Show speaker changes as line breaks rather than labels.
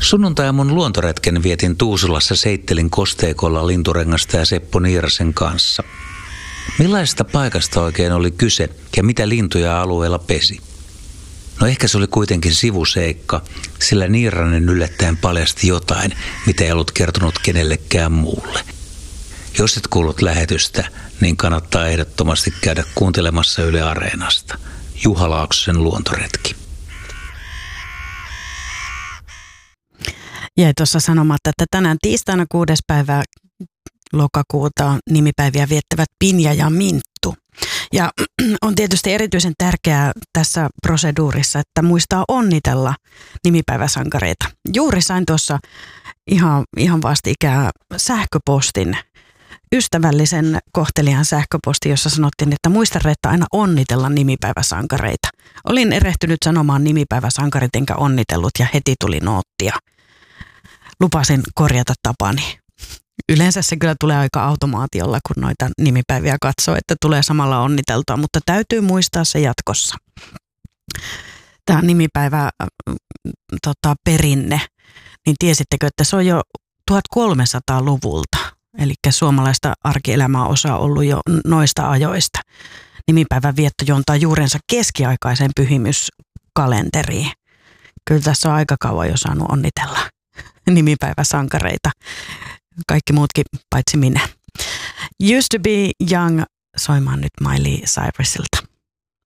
Sunnuntai-aamun luontoretken vietin Tuusulassa Seittelin kosteikolla Linturengasta ja Seppo Niirasen kanssa. Millaisesta paikasta oikein oli kyse ja mitä lintuja alueella pesi? No ehkä se oli kuitenkin sivuseikka, sillä Niiranen yllättäen paljasti jotain, mitä ei ollut kertonut kenellekään muulle. Jos et kuullut lähetystä, niin kannattaa ehdottomasti käydä kuuntelemassa Yle Areenasta. Juha Laaksosen luontoretki.
Jäi tuossa sanomatta, että tänään tiistaina 6. päivää lokakuuta nimipäiviä viettävät Pinja ja Minttu. Ja on tietysti erityisen tärkeää tässä proseduurissa, että muistaa onnitella nimipäiväsankareita. Juuri sain tuossa ihan vastikään sähköpostin, ystävällisen kohtelijan sähköposti, jossa sanottiin, että muista Reetta aina onnitella nimipäiväsankareita. Olin erehtynyt sanomaan nimipäiväsankarit enkä onnitellut ja heti tuli noottia. Lupasin korjata tapani. Yleensä se kyllä tulee aika automaatiolla, kun noita nimipäiviä katsoo, että tulee samalla onniteltua, mutta täytyy muistaa se jatkossa. Tämä nimipäivä perinne, niin tiesittekö, että se on jo 1300-luvulta. Eli suomalaista arkielämää osaa ollut jo noista ajoista. Nimipäivän vietto juontaa juurensa keskiaikaiseen pyhimyskalenteriin. Kyllä tässä on aika kauan jo saanut onnitella nimipäiväsankareita. Kaikki muutkin paitsi minä. Used to be young soimaan nyt Miley Cyrusilta.